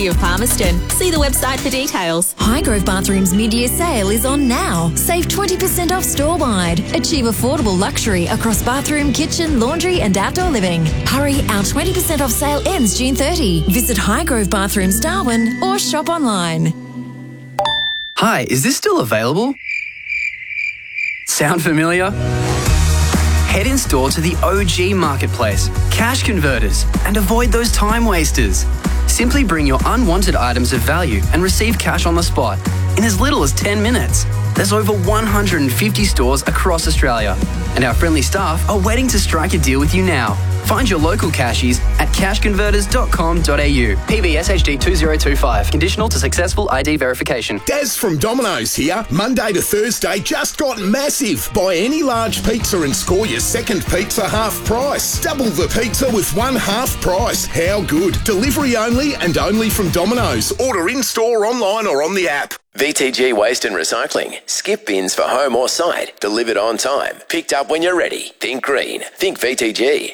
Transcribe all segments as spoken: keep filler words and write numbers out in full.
of Palmerston. See the website for details. Highgrove Bathrooms mid-year sale is on now. Save twenty percent off store-wide. Achieve affordable luxury across bathroom, kitchen, laundry and outdoor living. Hurry, our twenty percent off sale ends June thirtieth. Visit Highgrove Bathrooms Darwin or shop online. Hi, is this still available? Sound familiar? Head in store to the O G Marketplace, Cash Converters, and avoid those time wasters. Simply bring your unwanted items of value and receive cash on the spot in as little as ten minutes. There's over one hundred fifty stores across Australia, and our friendly staff are waiting to strike a deal with you now. Find your local cashies at cash converters dot com dot a u. P B S H D two zero two five. Conditional to successful I D verification. Daz from Domino's here. Monday to Thursday just got massive. Buy any large pizza and score your second pizza half price. Double the pizza with one half price. How good? Delivery only and only from Domino's. Order in-store, online or on the app. V T G Waste and Recycling. Skip bins for home or site. Delivered on time. Picked up when you're ready. Think green. Think V T G.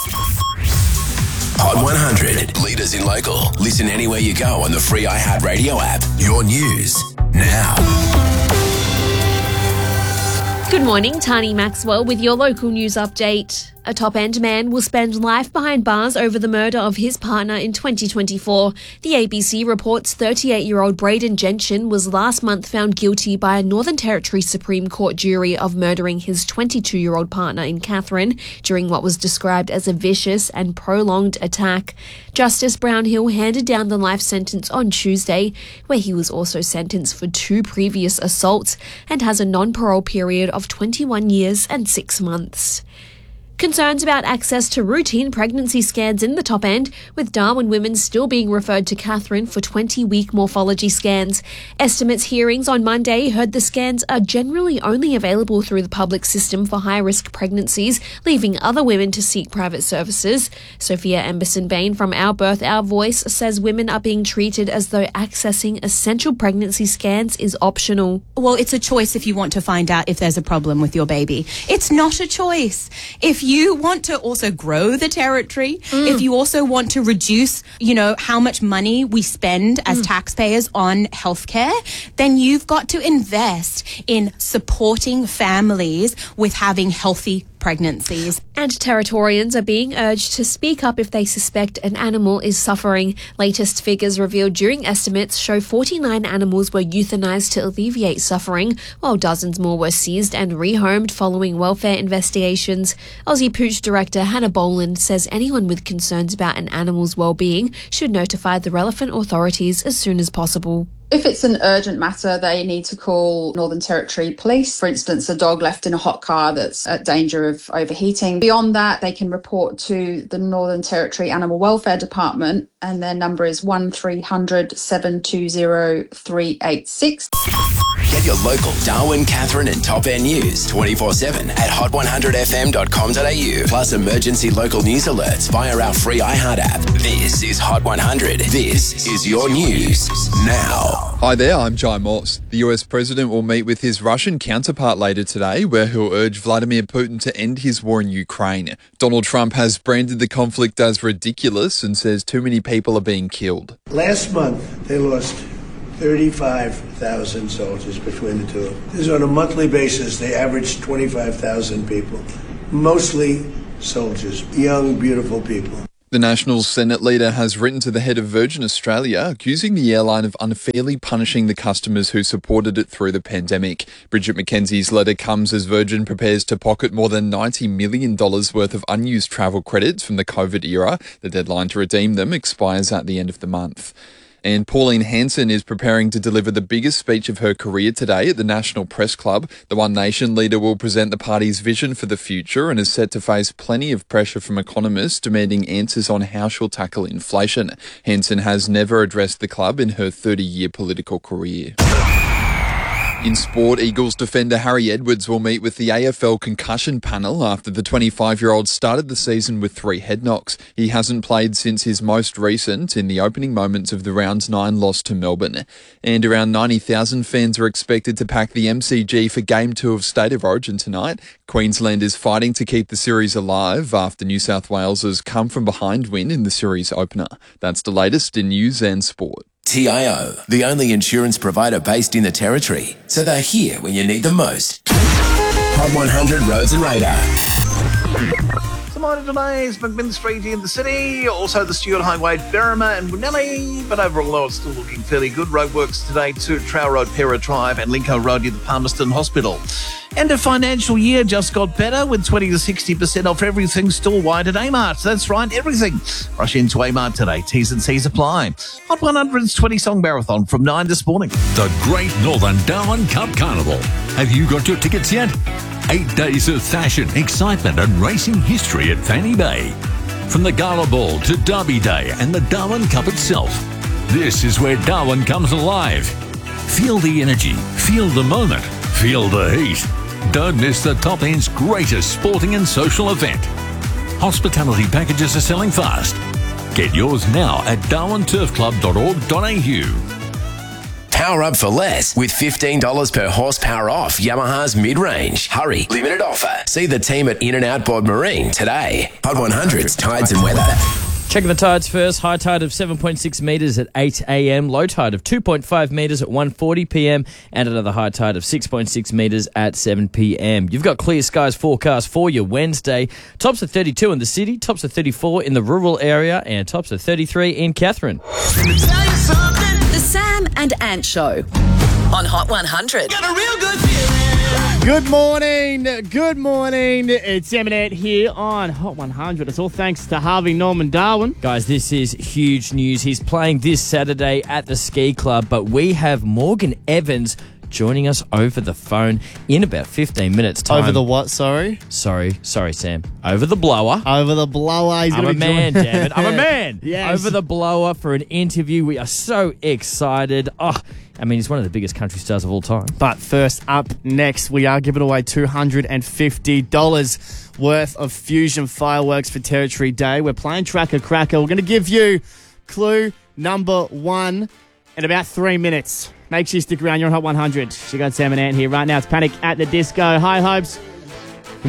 Hot one hundred. Leaders in local. Listen anywhere you go on the free iHeartRadio app. Your news now. Good morning, Tani Maxwell with your local news update. A top-end man will spend life behind bars over the murder of his partner in twenty twenty-four. The A B C reports thirty-eight-year-old Braden Gentian was last month found guilty by a Northern Territory Supreme Court jury of murdering his twenty-two-year-old partner in Katherine during what was described as a vicious and prolonged attack. Justice Brownhill handed down the life sentence on Tuesday, where he was also sentenced for two previous assaults and has a non-parole period of twenty-one years and six months. Concerns about access to routine pregnancy scans in the top end, with Darwin women still being referred to Katherine for twenty-week morphology scans. Estimates hearings on Monday heard the scans are generally only available through the public system for high-risk pregnancies, leaving other women to seek private services. Sophia Emberson-Bain from Our Birth, Our Voice says women are being treated as though accessing essential pregnancy scans is optional. Well, it's a choice if you want to find out if there's a problem with your baby. It's not a choice. If you want to also grow the territory, mm. if you also want to reduce, you know, how much money we spend as mm. taxpayers on healthcare, then you've got to invest in supporting families with having healthy pregnancies. And Territorians are being urged to speak up if they suspect an animal is suffering. Latest figures revealed during estimates show forty-nine animals were euthanized to alleviate suffering, while dozens more were seized and rehomed following welfare investigations. Aussie Pooch Director Hannah Boland says anyone with concerns about an animal's well-being should notify the relevant authorities as soon as possible. If it's an urgent matter, they need to call Northern Territory Police. For instance, a dog left in a hot car that's at danger of overheating. Beyond that, they can report to the Northern Territory Animal Welfare Department, and their number is one three hundred, seven two zero, three eight six. Get your local Darwin, Katherine and Top End news twenty-four seven at hot one hundred f m dot com dot a u. Plus emergency local news alerts via our free iHeart app. This is Hot one hundred. This is your news now. Hi there, I'm Jai Morse. The U S president will meet with his Russian counterpart later today, where he'll urge Vladimir Putin to end his war in Ukraine. Donald Trump has branded the conflict as ridiculous and says too many people are being killed. Last month, they lost thirty-five thousand soldiers between the two. This is on a monthly basis. They averaged twenty-five thousand people, mostly soldiers, young, beautiful people. The National Senate leader has written to the head of Virgin Australia, accusing the airline of unfairly punishing the customers who supported it through the pandemic. Bridget McKenzie's letter comes as Virgin prepares to pocket more than ninety million dollars worth of unused travel credits from the COVID era. The deadline to redeem them expires at the end of the month. And Pauline Hanson is preparing to deliver the biggest speech of her career today at the National Press Club. The One Nation leader will present the party's vision for the future and is set to face plenty of pressure from economists demanding answers on how she'll tackle inflation. Hanson has never addressed the club in her thirty-year political career. In sport, Eagles defender Harry Edwards will meet with the A F L concussion panel after the twenty-five-year-old started the season with three head knocks. He hasn't played since his most recent in the opening moments of the round nine loss to Melbourne. And around ninety thousand fans are expected to pack the M C G for Game two of State of Origin tonight. Queensland is fighting to keep the series alive after New South Wales's come-from-behind win in the series opener. That's the latest in news and sport. T I O, the only insurance provider based in the Territory, so they're here when you need them most. Hot one hundred Roads and Radar. Some minor delays, McMinn Street in the city, also the Stewart Highway, Berrima and Winnelly, but overall though it's still looking fairly good. Roadworks today to Trow Road, Pera Drive and Lincoln Road near the Palmerston Hospital. End of financial year just got better with twenty to sixty percent off everything still wide at Amart. That's right, everything. Rush into Amart today. T's and C's apply. Hot one hundred's twenty song marathon from nine this morning. The Great Northern Darwin Cup Carnival. Have you got your tickets yet? Eight days of fashion, excitement and racing history at Fanny Bay. From the Gala Ball to Derby Day and the Darwin Cup itself. This is where Darwin comes alive. Feel the energy, feel the moment, feel the heat. Don't miss the Top End's greatest sporting and social event. Hospitality packages are selling fast. Get yours now at darwin turf club dot org dot a u. Power up for less with fifteen dollars per horsepower off Yamaha's mid-range. Hurry, limited offer. See the team at In and Out Board Marine today. Hot one hundred's tides and weather. Checking the tides first. High tide of seven point six metres at eight a m. Low tide of two point five metres at one forty p m. And another high tide of six point six metres at seven p m. You've got clear skies forecast for you Wednesday. Tops of thirty-two in the city, tops of thirty-four in the rural area, and tops of thirty-three in Katherine. The Sam and Ant Show on Hot one hundred. Got a real good feeling. Good morning, good morning. It's Sam and Ant here on Hot one hundred. It's all thanks to Harvey Norman Darwin. Guys, this is huge news. He's playing this Saturday at the Ski Club, but we have Morgan Evans joining us over the phone in about fifteen minutes time. Over the what, sorry? Sorry, sorry, Sam. Over the blower. Over the blower. He's I'm a man, join- damn it. I'm a man. Yes. Over the blower for an interview. We are so excited. Oh, I mean, he's one of the biggest country stars of all time. But first up next, we are giving away two hundred fifty dollars worth of Fusion fireworks for Territory Day. We're playing Tracker Cracker. We're going to give you clue number one in about three minutes. Make sure you stick around. You're on Hot one hundred. You got Sam and Ant here. Right now, it's Panic at the Disco. High Hopes.